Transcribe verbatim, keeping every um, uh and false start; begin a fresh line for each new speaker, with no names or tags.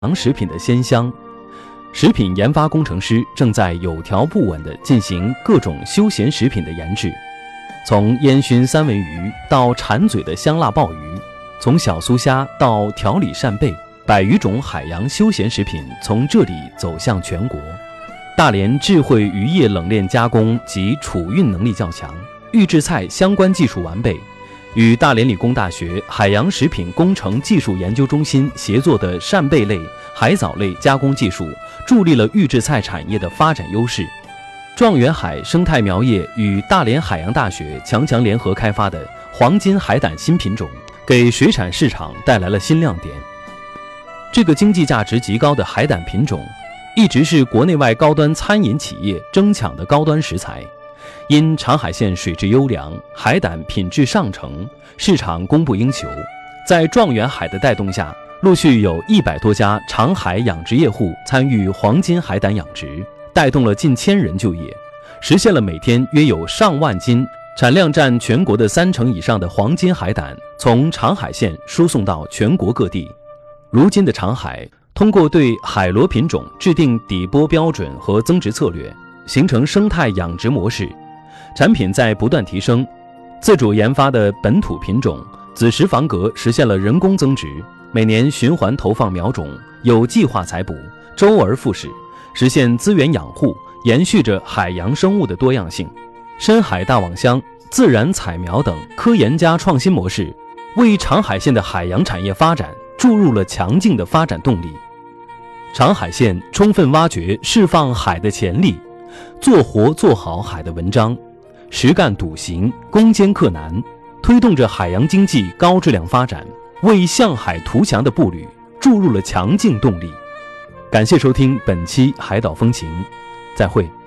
食品的鲜香。食品研发工程师正在有条不紊地进行各种休闲食品的研制，从烟熏三文鱼到馋嘴的香辣鲍鱼，从小酥虾到调理扇贝，百余种海洋休闲食品从这里走向全国。大连智慧渔业冷链加工及储运能力较强，预制菜相关技术完备，与大连理工大学海洋食品工程技术研究中心协作的扇贝类、海藻类加工技术，助力了预制菜产业的发展优势。状元海生态苗业与大连海洋大学强强联合开发的黄金海胆新品种，给水产市场带来了新亮点。这个经济价值极高的海胆品种，一直是国内外高端餐饮企业争抢的高端食材。因长海县水质优良，海胆品质上乘，市场供不应求。在状元海的带动下，陆续有一百多家长海养殖业户参与黄金海胆养殖，带动了近千人就业，实现了每天约有上万斤，产量占全国的三成以上的黄金海胆从长海县输送到全国各地。如今的长海，通过对海螺品种制定底波标准和增值策略，形成生态养殖模式，产品在不断提升。自主研发的本土品种子实房格实现了人工增值，每年循环投放苗种，有计划采补，周而复始，实现资源养护，延续着海洋生物的多样性。深海大网箱、自然采苗等科研加创新模式，为长海县的海洋产业发展注入了强劲的发展动力。长海县充分挖掘释放海的潜力，做活做好海的文章，实干笃行，攻坚克难，推动着海洋经济高质量发展，为向海图强的步履注入了强劲动力。感谢收听本期海岛风情，再会。